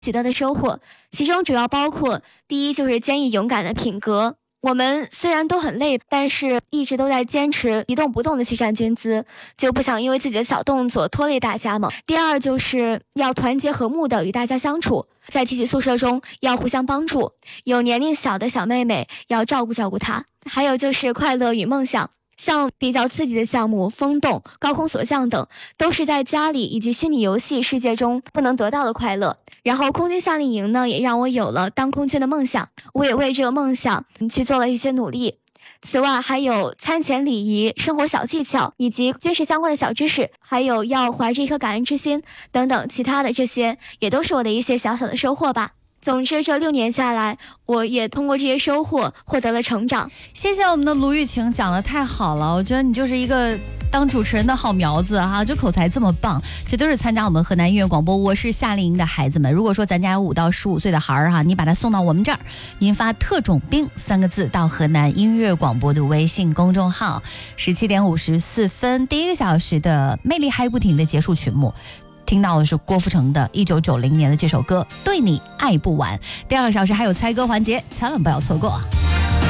取得的收获，其中主要包括第一就是坚毅勇敢的品格。我们虽然都很累，但是一直都在坚持一动不动的去站军姿，就不想因为自己的小动作拖累大家嘛。第二就是要团结和睦的与大家相处，在集体宿舍中要互相帮助，有年龄小的小妹妹要照顾照顾她。还有就是快乐与梦想，像比较刺激的项目风洞、高空锁降等，都是在家里以及虚拟游戏世界中不能得到的快乐。然后空军夏令营呢，也让我有了当空军的梦想，我也为这个梦想去做了一些努力。此外还有餐前礼仪、生活小技巧以及军事相关的小知识，还有要怀着一颗感恩之心等等，其他的这些也都是我的一些小小的收获吧。总之这6年下来，我也通过这些收获获得了成长。 谢谢我们的卢雨晴，讲得太好了，我觉得你就是一个当主持人的好苗子哈，就口才这么棒。这都是参加我们河南音乐广播我是夏令营的孩子们。如果说咱家有5到15岁的孩儿哈，你把他送到我们这儿，您发特种兵3个字到河南音乐广播的微信公众号。17点54分，第1个小时的魅力嗨不停的结束曲目，听到的是郭富城的1990年的这首歌《对你爱不完》。第2个小时还有猜歌环节，千万不要错过。